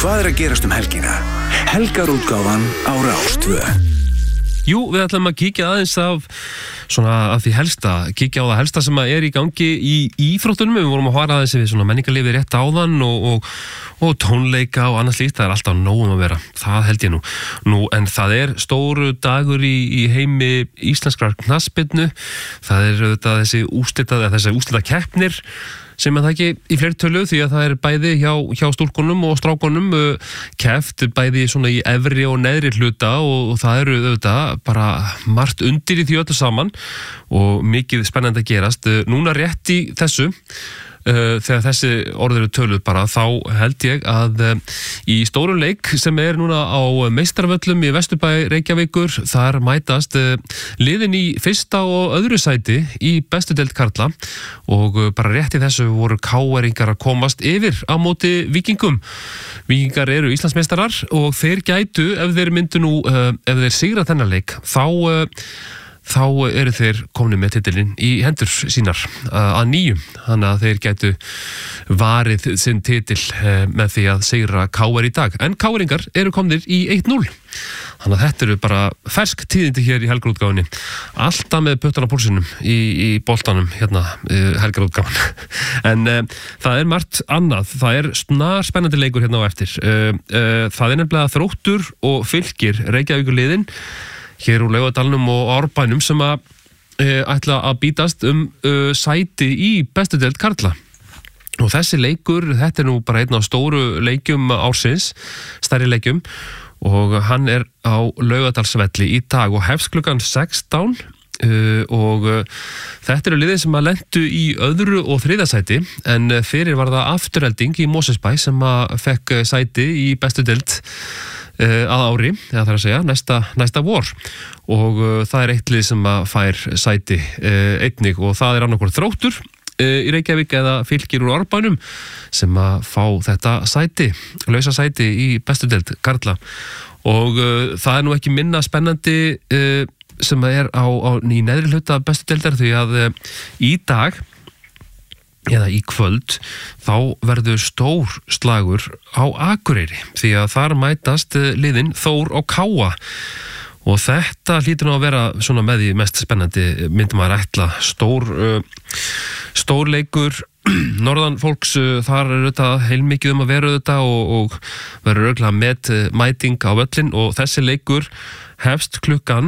Hvað að gerast helgina? Helgarútgáfan á Rás 2. Jú, við ætlum að kíkja aðeins af því helsta, kíkja á það helsta sem er í gangi í íþróttunum. Við vorum að fara aðeins við menningarlífið rétt áðan og tónleika og annað slíkt. Það er alltaf nóg að vera, það held ég nú. En það er stóru dagur í heimi íslenskrar knattspyrnu. Það er þessi úrslita keppnir sem það ekki í fleirtölu, því að það er bæði hjá stúlkunum og strákunum keppt bæði í efri og neðri hluta og það eru auðvitað bara margt undir í því öllu saman og mikið spennandi að gerast. Núna rétt í þessu þegar þessi orð eru töluð bara, þá held ég að í stórum leik sem er núna á meistarvöllum í Vesturbæ Reykjavíkur, þar mætast liðin í fyrsta og öðru sæti í bestu deild karla og bara rétt í þessu voru KR-ingar að komast yfir á móti Víkingum. Víkingar eru Íslandsmeistarar og þeir gætu, ef þeir sigra þennan leik, þá eru þeir komnir með titilinn í hendur sínar að nýju. Þannig að þeir gætu varið sinn titil með því að sigra KR í dag. En KR-ingar eru komnir í 1-0. Þannig að þetta eru bara fersk tíðindi hér í helgarútgáfunni. Alltaf með puttan á púlsinum í boltanum hérna helgarútgáfan. En það er margt annað. Það er snar spennandi leikur hérna á eftir. Það er nefnilega Þróttur og Fylkir, Reykjavíkurliðin hér úr Laugardalnum og Árbænum sem ætla að bítast sæti í bestu deild karla. Og þessi leikur, þetta er nú bara einn af stóru leikjum ársins, stærri leikjum, og hann er á Laugardalsvelli í dag og hefst klukkan 16 og þetta eru liðin sem lentu í öðru og þriðja sæti, en fyrir var það Afturelding í Mosfellsbæ sem fekk sæti í bestu deild að ári, eða það að segja næsta vor, og það er eitt lið sem fær sæti einnig og það er annarkvort Þróttur í Reykjavík eða Fylkir úr Árbænum sem fá þetta sæti, lausa sæti í bestu deild karla. Og það er nú ekki minna spennandi sem er í neðri hluta bestu deildar, því að í dag eða í kvöld þá verður stór slagur á Akureyri, því að þar mætast liðin Þór og Káa og þetta hlýtur nú að vera með því mest spennandi, myndi maður ætla. Stór leikur norðan fólks, þar er þetta heilmikið að vera þetta og verður örugglega með mæting á völlin og þessi leikur hefst klukkan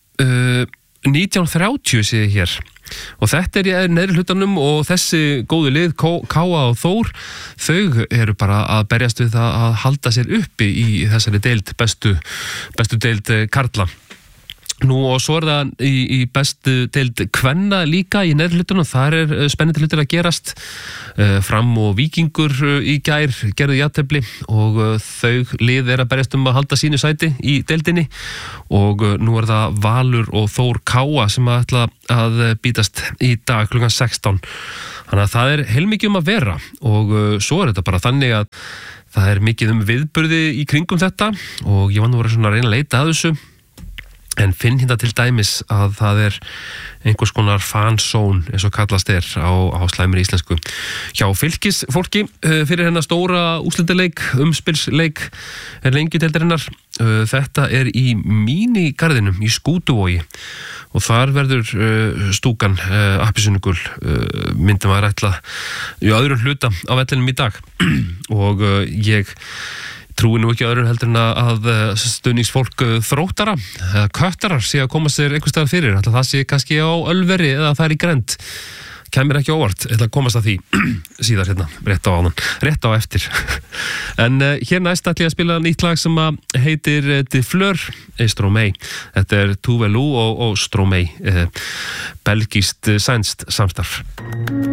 19:30 sé ég hér. Og þetta er í neðri hlutanum og þessi góðu lið, Káa og Þór, þau eru bara að berjast við það að halda sér uppi í þessari deild, bestu deild karla. Nú og svo er það í bestu deild kvenna líka í neðri hlutanum, þar er spennandi hlutir að gerast. Fram og Víkingur í gær gerðu jafntefli og þau lið er að berjast að halda sínu sæti í deildinni og nú er það Valur og Þór Káa sem ætla að bítast í dag klukkan 16. Þannig að það er heilmikið að vera og svo er þetta bara þannig að það er mikið viðburði í kringum þetta og ég var nú að reyna að leita að þessu. En finn hérna til dæmis að það er einhvers konar fansón eins og kallast á slæmri íslensku hjá Fylkisfólki fyrir hennar stóra úrslitaleik, umspilsleik lengjudeildarinnar. Þetta er í mínigarðinum í Skútuvogi og þar verður stúkan appelsínugul, myndi maður ætla í öðrum hluta á vellinum í dag og ég trúi nú ekki öðru heldur en að stuðningsfólk Þróttara eða Köttarar sé að koma sér einhvers staðar fyrir. Það sé kannski á Ölveri eða það er í Grend. Kæmir ekki óvart, ætla að komast að því síðar hérna, rétt á eftir. En hér næst ætla ég að spila nýtt lag sem heitir De Fleur et Stromae. Þetta er Tuvalu og Stromae, belgískt sænskt samstarf.